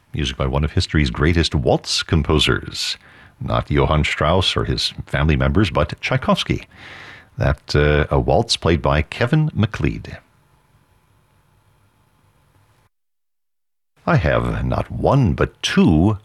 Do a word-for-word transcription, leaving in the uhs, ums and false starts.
music by one of history's greatest waltz composers. Not Johann Strauss or his family members, but Tchaikovsky. That uh, a waltz played by Kevin MacLeod. I have not one but two